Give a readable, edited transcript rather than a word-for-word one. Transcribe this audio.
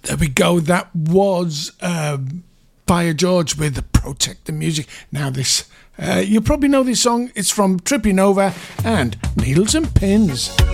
There we go. That was Fire George with Protect the Music. Now this, you probably know this song. It's from Trippy Nova and Needles and Pins.